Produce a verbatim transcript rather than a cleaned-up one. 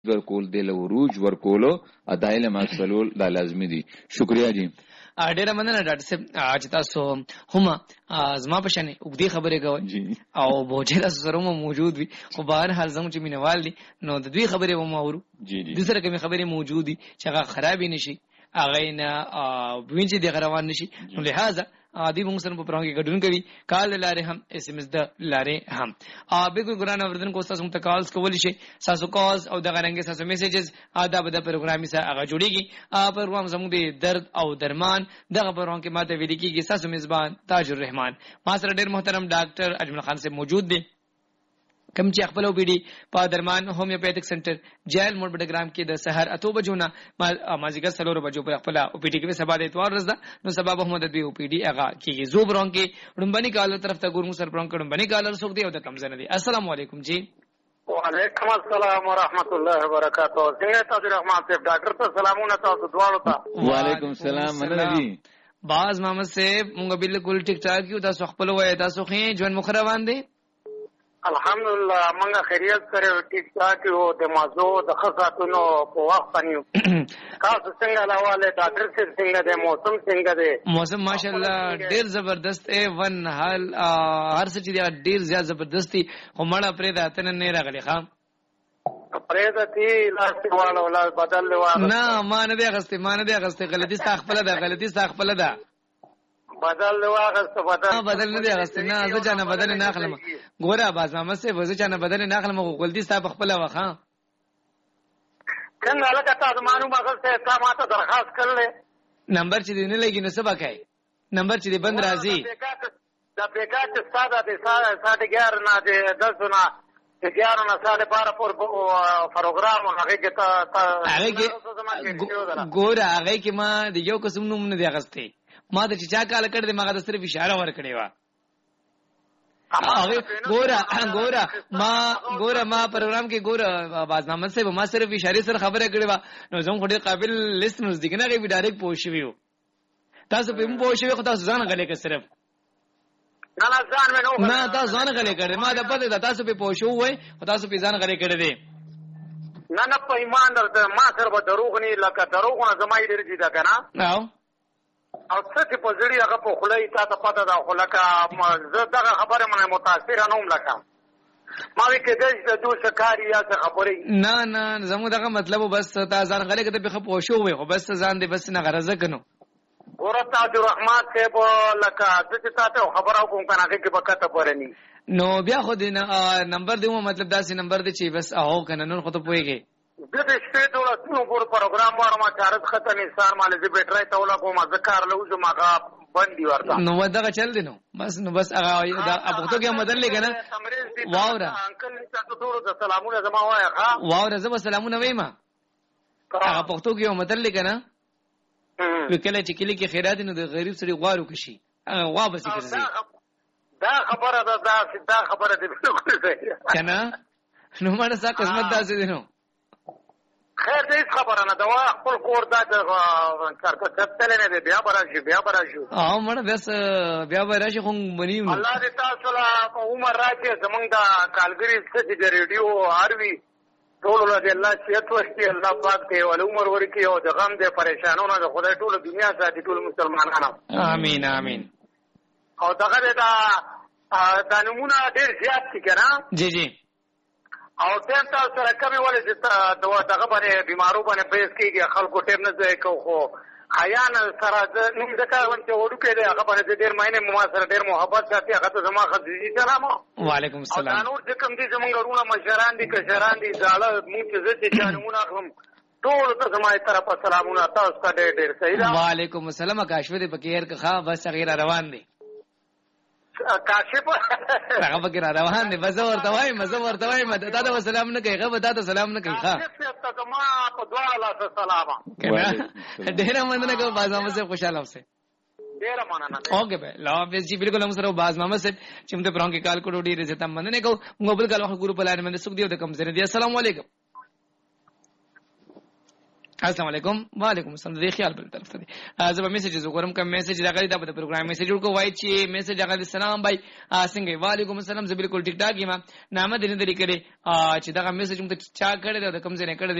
ورکول دی له وروج ورکولو ادایله ماسلول دا لازمي دي. شکریا جی. ډیره مننه ډاکټر صاحب چې تاسو هم زما په شان وګړي خبرې کوي او بوجه تاسو سره مو موجود وي خو بهر حال زموږ چې مینوال دي نو د دوی خبرې و مو اورو د سره کومې خبرې موجود دي چې هغه خراب نشي هغه نه وینځي د غروان نشي نو لہذا ادي موږ سره په پروګرام کې ګډون کوي کال لاره هم اس ام اس د لاره هم ا به ګران اوردن کو تاسو ته کالز کول شي تاسو کالز او د غرنګ تاسو میسجز آداب د پروګرام سره هغه جوړیږي ا پروګرام زموږ د درد او درمان دغه پروګرام کې ماته ویل کېږي تاسو میزبان تاج الرحمن ما سره ډېر محترم ډاکټر اجمل خان صاحب موجود دي کم چې خپل او بي ډي په درمان هومیوپیتھک سنټر جیل موډ بډګرام کې د سحر اتو بجو نه مازیګر سلور بجو په خپل او پی ډي کې سبا د اتوار ورځ نو سبا محمد د او پی ډي هغه کې زو برون کې ډمبني کالر طرف ته ګورم سر برون کې ډمبني کالر سوک دی او د کمزنه دي. السلام علیکم جی. وعلیکم السلام ورحمۃ اللہ وبرکاتہ. څنګه تاسو رحمان صاحب ډاکټر ته سلامونه تاسو دواړو ته. وعلیکم السلام مننه جی. باز محمد صاحب مونږ بالکل ټیک ټاک یو تاسو خپل وای تاسو خې ژوند مخروان دي الحمدلله منګه خیریت سره ټیک ټاک یو د مازو د خصاتونو په وخت باندې تاسو څنګه لاواله ډاکټر څنګه دی موسم څنګه دی موسم ماشاءالله ډیر زبردست ای ون حال هر څه چې ډیر زیات زبردستی خو مړه پرې د اتن نه راغلی خام پرې د تی لاس والا ولا بدل والا نه ما نه دی غسته ما نه دی غسته غلطی استغفر ده غلطی استغفر ده بدل واغسته بدل بدل نه دی غسته نه زه جانه بدل نه اخلم ګوره باز ما سه وزه جانه بدل نه اخلم غلطی ستا خپل واخا څنګه لکه تاسو معلومه غلطه تا ماته درخواست کړل نمبر چې دی نه لګی نو سبا کوي نمبر چې دی بند راځي دا پیګه چې ساده دي ساده ګار نه دي دس نه ګار نه ساده بار پر پروګرام هغه کې تا هغه کې ګوره هغه کې ما د یو قسم نوم نه دی غسته ما د چا کال کړ دې ما د صرف اشاره ور کړې وا هغه ګوره ګوره ما ګوره ما پروګرام کې ګوره بازنامه سره ما صرف اشاره سره خبره کړې وا نو زموږ ډېر قابل لیسنرز دي کنه غوډه ډایرکټ پوښیو تاسو په مو پوښیو خو تاسو ځان غلې کې صرف نه نه ځان مې نو نه تاسو ځان غلې کړې ما د پته تاسو په پوښیو وای خو تاسو په ځان غلې کړې دي نه نه په ایمان در ما سره به دروغ نه لکه دروغ نه زمای ډېر دي دا کنه نو او څه چې په ځړی هغه په خلای تا ته پته دا خو لکه زه دغه خبره منه متاثر نه وم لکه ما وی کې د دوه شکاري یا څه خبرې نه نه زموږ دغه مطلب بس تا ځان غلې کې به خو شو وي خو بس ځان دې بس نه غرض کنو ورته د رحمت صاحب لکه چې تاسو خبرو کوم کنه کې به کته پرني نو بیا خو دې نمبر دې مطلب داسې نمبر دې چې بس او کنه نن خو ته پويږي د دې شپې ټول څو ګور پروګرام ورما چارت ختم انسان مال دې بیٹری ته ولا کوم ذکر له جو ماغه باندې ورته نو ودغه چل دي نو بس نو بس هغه دا ابو ته کې مدد لګنه واوره انکل تاسو ټول د سلامونه زما وای ها واوره زما سلامونه وایم هغه پښتو کې مدد لګنه وکړه چې کلی کې خیرات نو د غریب سړي غواړو کشي هغه وا بس ګرځي دا خبره ده دا خبره دې بالکل صحیح کنه نو مړه سا قسمت داسې دي نو خیر دې خبره نه دا خپل کور دا کارته ستل نه دی بیا براشي بیا براشي او مړه بس بیا براشي خو بنیم الله دې تاسو لا عمر راکې زمونږ دا کالګری څخه د ریډیو اروي ټول له الله صحت ورکړي الله پاک دې ول عمر ورکړي او د غم دې پریشانونو د خدای ټول دنیا ساتي ټول مسلمانانو امين امين او دغه دا د نمونه ډېر زیات دي کنه جی جی او تم تاسو سره کومه ولې چې دغه دغه باندې بیمارو باندې پیس کیږي خلکو ټیم نه ځای کو خو حیان سره نو ځکه ونته وډو کې دی هغه باندې ډېر مینه ما سره ډېر محبت ساتي هغه ته زما خدای سلام وعلیکم السلام او نور څنګه دي زمونږ ورونه مشران دي کشران دي زاړه مونږ چې زه چې چانمونه اخلم ټول ته زما طرفه سلامونه تاسو ته ډېر ډېر صحیح وعلیکم السلام کاشف دې بکیر که ښا بس غیر روان دي کاشف هغه بکیر روان دي بس ورته وای مزه ورته وای مده دا سلام نه کوي هغه دا سلام نه کوي ښا ته ما په دواړه لاس سلام ډېر مننه کوم باز محمد صاحب خوشاله اوسه ډېر مننه اوکے بھائی لا حافظ جی بالکل هم سره باز محمد صاحب چې موږ پرون کې کال کوډ ډېر زته مننه کوم موبایل کال وخت ګروپ لاله باندې سګ دیو د کم زره دي السلام علیکم السلام علیکم. وعلیکم السلام. د خیال بل طرف ته زه به میسیجز وګورم کوم میسیج راغلی دا په پروګرام میسیج ورکو وای چې میسیج راغلی سلام بھائی څنګه وعلیکم السلام زه بالکل ټیک ټاک یم نامه دې نه لري کړي چې دا میسیج موږ چا کړی دا کوم ځای نه کړی